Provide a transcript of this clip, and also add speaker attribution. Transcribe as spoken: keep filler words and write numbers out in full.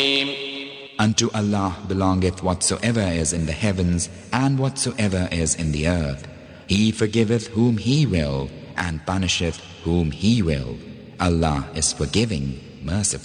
Speaker 1: Unto Allah belongeth whatsoever is in the heavens and whatsoever is in the earth. He forgiveth whom He will and punisheth whom He will. Allah is forgiving, merciful.